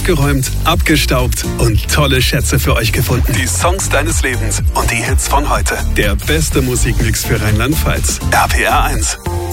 Aufgeräumt, abgestaubt und tolle Schätze für euch gefunden. Die Songs deines Lebens und die Hits von heute. Der beste Musikmix für Rheinland-Pfalz. RPR 1.